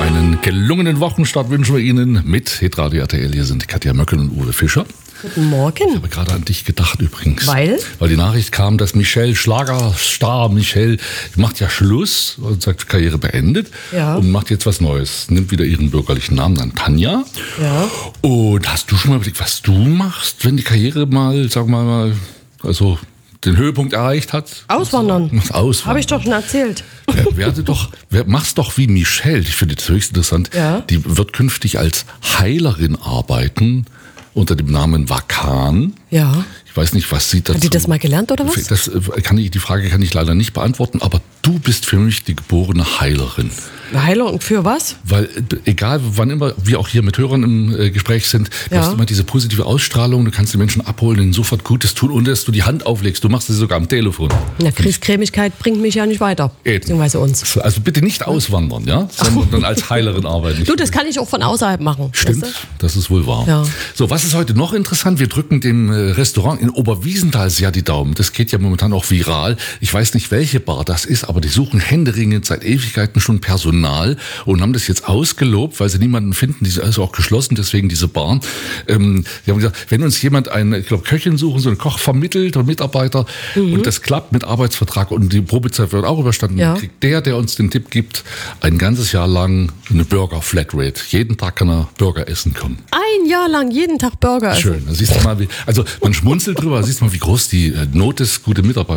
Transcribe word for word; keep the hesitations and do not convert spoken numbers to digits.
Einen gelungenen Wochenstart wünschen wir Ihnen mit Hitradio R T L. Hier sind Katja Möckel und Uwe Fischer. Guten Morgen. Ich habe gerade an dich gedacht übrigens. Weil? Weil die Nachricht kam, dass Michelle, Schlagerstar Michelle, macht ja Schluss und sagt, Karriere beendet. Ja. Und macht jetzt was Neues. Nimmt wieder ihren bürgerlichen Namen an, Tanja. Ja. Und hast du schon mal überlegt, was du machst, wenn die Karriere mal, sagen wir mal, also den Höhepunkt erreicht hat? Auswandern. Auswandern. Habe ich doch schon erzählt. Ja, werde doch, mach's doch wie Michelle. Ich finde das höchst interessant. Ja. Die wird künftig als Heilerin arbeiten unter dem Namen Vakan. Ja. Ich weiß nicht, was sie dazu... Hat die das mal gelernt oder was? Das kann ich, die Frage kann ich leider nicht beantworten, aber du bist für mich die geborene Heilerin. Heilung für was? Weil egal, wann immer wir auch hier mit Hörern im äh, Gespräch sind, du Ja. hast immer diese positive Ausstrahlung, du kannst die Menschen abholen, ihnen sofort Gutes tun, ohne dass du die Hand auflegst. Du machst das sogar am Telefon. Na, Kriegscremigkeit bringt mich ja nicht weiter. Eben. Beziehungsweise uns. Also bitte nicht auswandern, ja, sondern dann als Heilerin arbeiten. Du, das kann ich auch von außerhalb machen. Stimmt, Weißt das ist wohl wahr. Ja. So, was ist heute noch interessant? Wir drücken dem äh, Restaurant in Oberwiesenthal sehr die Daumen. Das geht ja momentan auch viral. Ich weiß nicht, welche Bar das ist, aber die suchen händeringend seit Ewigkeiten schon Personal und haben das jetzt ausgelobt, weil sie niemanden finden. Die ist also auch geschlossen, deswegen diese Bar. Ähm, die haben gesagt, wenn uns jemand eine, ich glaube, Köchin suchen, so einen Koch vermittelt oder Mitarbeiter Mhm. und das klappt mit Arbeitsvertrag und die Probezeit wird auch überstanden, Ja. kriegt der, der uns den Tipp gibt, ein ganzes Jahr lang eine Burger-Flatrate. Jeden Tag kann er Burger essen kommen. du? Ein Jahr lang jeden Tag Burger essen. Schön. Da siehst du mal, wie, also man schmunzelt drüber, da siehst du mal, wie groß die äh, Not ist, gute Mitarbeiter